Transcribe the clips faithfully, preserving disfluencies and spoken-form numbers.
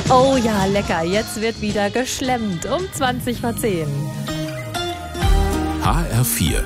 Oh ja, lecker. Jetzt wird wieder geschlemmt um zwanzig vor zehn. H R vier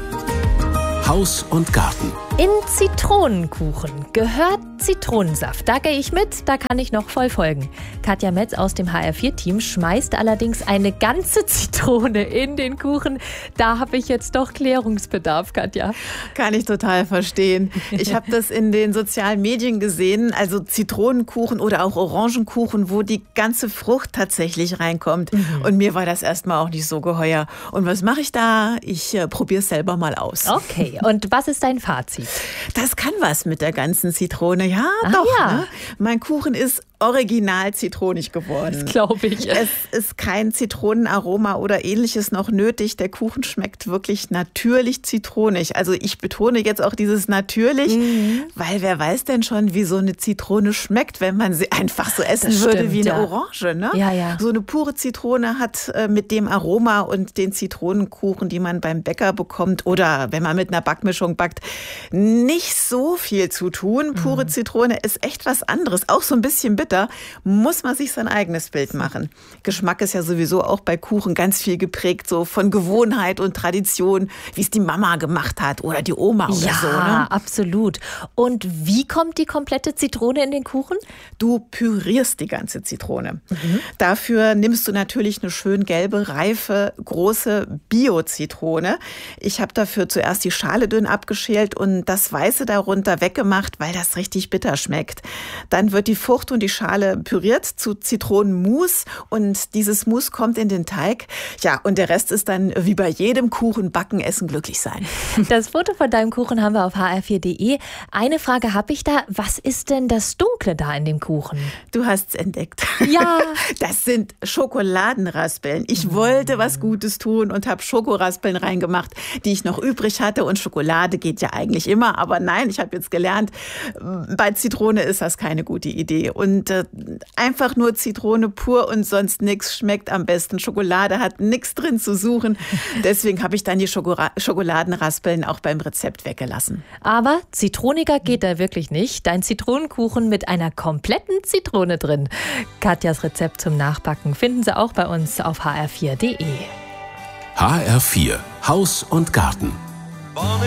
Haus und Garten. In Zitronenkuchen gehört Zitronensaft. Da gehe ich mit, da kann ich noch voll folgen. Katja Metz aus dem H R vier Team schmeißt allerdings eine ganze Zitrone in den Kuchen. Da habe ich jetzt doch Klärungsbedarf, Katja. Kann ich total verstehen. Ich habe das in den sozialen Medien gesehen, also Zitronenkuchen oder auch Orangenkuchen, wo die ganze Frucht tatsächlich reinkommt. Mhm. Und mir war das erstmal auch nicht so geheuer. Und was mache ich da? Ich äh, probiere es selber mal aus. Okay, und was ist dein Fazit? Das kann was mit der ganzen Zitrone. Ja, ah, doch. Ja. Ne? Mein Kuchen ist original zitronig geworden. Das glaube ich. Es ist kein Zitronenaroma oder ähnliches noch nötig. Der Kuchen schmeckt wirklich natürlich zitronig. Also ich betone jetzt auch dieses natürlich, mhm. weil wer weiß denn schon, wie so eine Zitrone schmeckt, wenn man sie einfach so essen das würde stimmt, wie eine ja. Orange. Ne? Ja, ja. So eine pure Zitrone hat äh, mit dem Aroma und den Zitronenkuchen, die man beim Bäcker bekommt oder wenn man mit einer Backmischung backt, nicht so viel zu tun. Pure mhm. Zitrone ist echt was anderes, auch so ein bisschen bitter. Muss man sich sein eigenes Bild machen. Geschmack ist ja sowieso auch bei Kuchen ganz viel geprägt, so von Gewohnheit und Tradition, wie es die Mama gemacht hat oder die Oma oder ja, so. Ne? Ja, absolut. Und wie kommt die komplette Zitrone in den Kuchen? Du pürierst die ganze Zitrone. Mhm. Dafür nimmst du natürlich eine schön gelbe, reife, große Bio-Zitrone. Ich habe dafür zuerst die Schale dünn abgeschält und das Weiße darunter weggemacht, weil das richtig bitter schmeckt. Dann wird die Frucht und die Schale püriert zu Zitronenmus und dieses Mus kommt in den Teig. Ja, und der Rest ist dann wie bei jedem Kuchen backen, essen, glücklich sein. Das Foto von deinem Kuchen haben wir auf h r vier punkt d e. Eine Frage habe ich da. Was ist denn das Dunkle da in dem Kuchen? Du hast es entdeckt. Ja. Das sind Schokoladenraspeln. Ich mm. wollte was Gutes tun und habe Schokoraspeln reingemacht, die ich noch übrig hatte. Und Schokolade geht ja eigentlich immer. Aber nein, ich habe jetzt gelernt, bei Zitrone ist das keine gute Idee. Und äh, einfach nur Zitrone pur und sonst nichts schmeckt am besten. Schokolade hat nichts drin zu suchen. Deswegen habe ich dann die Schokora- Schokoladenraspeln auch beim Rezept weggelassen. Aber zitroniger geht da wirklich nicht. Dein Zitronenkuchen mit einer kompletten Zitrone drin. Katjas Rezept zum Nachbacken finden Sie auch bei uns auf h r vier punkt d e. H R vier Haus und Garten.